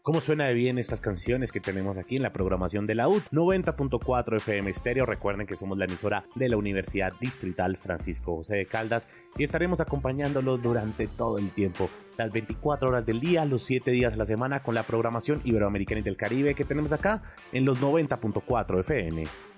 ¿Cómo suena de bien estas canciones que tenemos aquí en la programación de la UD? 90.4 FM Estéreo. Recuerden que somos la emisora de la Universidad Distrital Francisco José de Caldas y estaremos acompañándolos durante todo el tiempo, las 24 horas del día, los 7 días a la semana, con la programación iberoamericana y del Caribe que tenemos acá en los 90.4 FM.